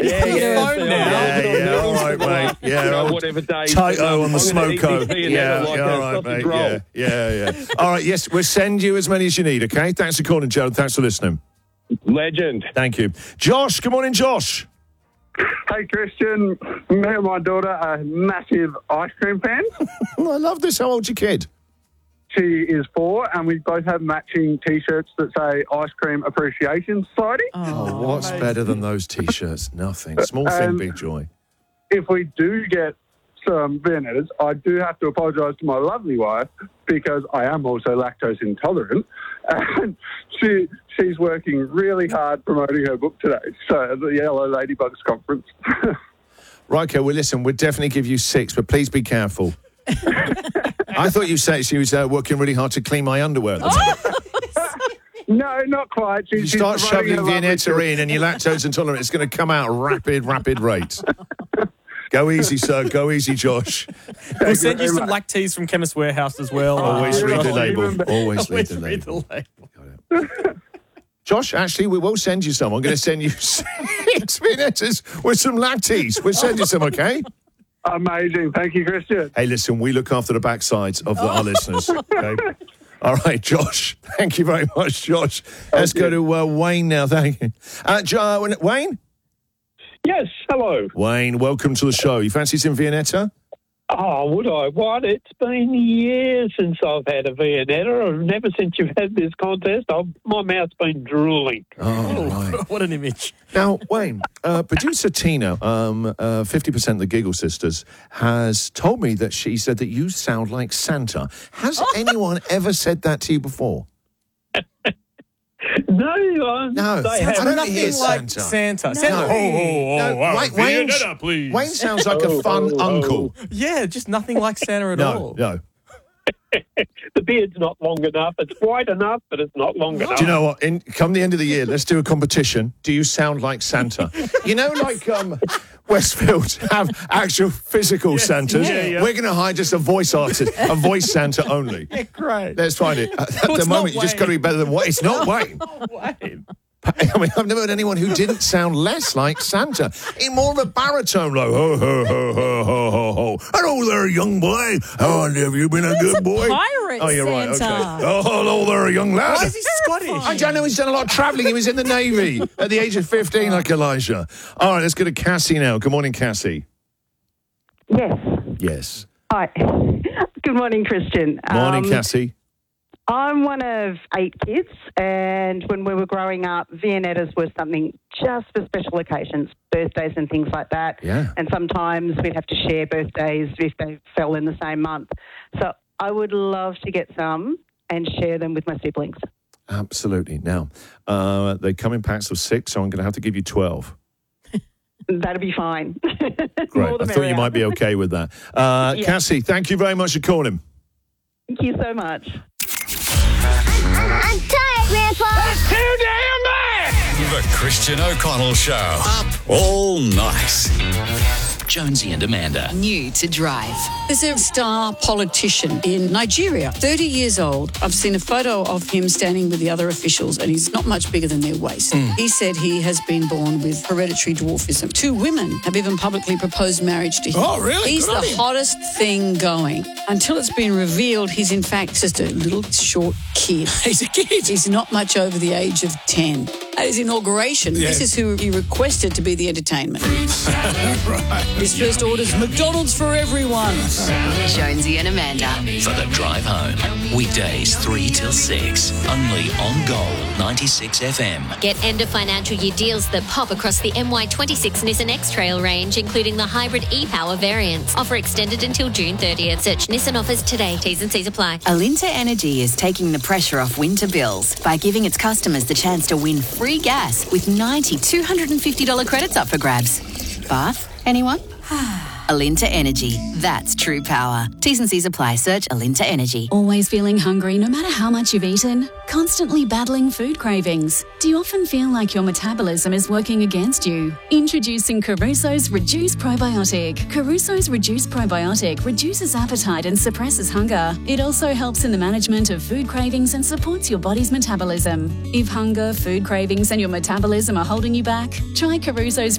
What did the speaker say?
Yeah, phone now. Yeah, all right, mate. Yeah, whatever day. Tato on the smoko. Yeah, All right, mate. Yeah. All right, yes, we'll send you as many as you need, okay? Thanks for calling, Joe. Thanks for listening. Legend. Thank you. Josh, good morning, Josh. Hey, Christian. Me and my daughter are massive ice cream fans. I love this. How old's your kid? She is 4, and we both have matching T-shirts that say Ice Cream Appreciation Society. Oh, what's better than those T-shirts? Nothing. Small thing, big joy. If we do get some Viennettas, I do have to apologise to my lovely wife because I am also lactose intolerant, and she's working really hard promoting her book today, so at the Yellow Ladybugs Conference. Right, okay, well, listen, we'll definitely give you 6, but please be careful. I thought you said she was working really hard to clean my underwear. No, not quite. You start shoving Viennetta in and you're lactose intolerant, it's going to come out rapid rates. Go easy, sir. Go easy, Josh. We'll send you some lactase from Chemist Warehouse as well. Always read the label. Always read the label. Josh, actually, we will send you some. I'm going to send you 6 Viennettas with some lactase. We'll send you some, okay? Amazing. Thank you, Christian. Hey, listen, we look after the backsides of our listeners. Okay? All right, Josh. Thank you very much, Josh. Let's go to Wayne now. Thank you. Wayne? Yes, hello. Wayne, welcome to the show. You fancy some Viennetta? Oh, would I? What? It's been years since I've had a Viennetta. Never since you've had this contest. My mouth's been drooling. Oh, right. What an image. Now, Wayne, producer Tina, 50% of the Giggle Sisters, has told me that she said that you sound like Santa. Has anyone ever said that to you before? No, they have nothing like Santa. Wayne sounds like a fun uncle. Yeah, just nothing like Santa at all. No. The beard's not long enough. It's white enough, but it's not long enough. Do you know what? Come the end of the year, let's do a competition. Do you sound like Santa? You know, like Westfield have actual physical Santas. Yeah. We're going to hire just a voice artist, a voice Santa only. Yeah, great. Let's find it. At the moment, you just got to be better than Wayne. It's not Wayne. Wayne. I mean, I've never heard anyone who didn't sound less like Santa. In more of a baritone, like, ho, ho, ho, ho, ho, ho, ho. Hello there, young boy. How have you been a good boy? Pirate You're right, Santa. okay. Oh, hello there, young lad. Why is he Scottish? I don't know, he's done a lot of travelling. He was in the Navy at the age of 15, like Elijah. All right, let's go to Cassie now. Good morning, Cassie. Yes. Hi. Good morning, Christian. Morning, Cassie. I'm one of 8 kids, and when we were growing up, Viennettas were something just for special occasions, birthdays and things like that. Yeah. And sometimes we'd have to share birthdays if they fell in the same month. So I would love to get some and share them with my siblings. Absolutely. Now, they come in packs of 6, so I'm going to have to give you 12. That'd be fine. Great. I thought you might be okay with that. Yeah. Cassie, thank you very much for calling. Thank you so much. I'm tired, Grandpa. That's too damn bad. The Christian O'Connell Show. Up all night. Jonesy and Amanda. New to Drive. There's a star politician in Nigeria, 30 years old. I've seen a photo of him standing with the other officials, and he's not much bigger than their waist. He said he has been born with hereditary dwarfism. 2 women have even publicly proposed marriage to him. Oh, really? He's Good on the him. hottest thing going. Until it's been revealed, he's in fact just a little short kid. He's a kid. He's not much over the age of 10. At his inauguration, this is who he requested to be the entertainment. Right. His first order's McDonald's for everyone. Jonesy and Amanda. For the drive home. Weekdays 3 till 6. Only on Gold 96 FM. Get end of financial year deals that pop across the MY26 Nissan X-Trail range, including the hybrid e-Power variants. Offer extended until June 30th. Search Nissan offers today. T's and C's apply. Alinta Energy is taking the pressure off winter bills by giving its customers the chance to win free gas with 90 $250 credits up for grabs. Bath? Anyone? Alinta Energy. That's true power. T's and C's apply. Search Alinta Energy. Always feeling hungry no matter how much you've eaten? Constantly battling food cravings? Do you often feel like your metabolism is working against you? Introducing Caruso's Reduce Probiotic. Caruso's Reduce Probiotic reduces appetite and suppresses hunger. It also helps in the management of food cravings and supports your body's metabolism. If hunger, food cravings and your metabolism are holding you back, try Caruso's